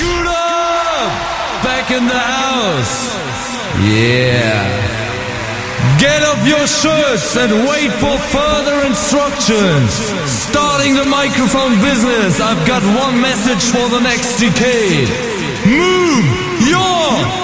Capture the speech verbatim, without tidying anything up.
Scooter! Back in the house. Yeah. Get up your shirts and wait for further instructions. Starting the microphone business, I've got one message for the next decade. Move your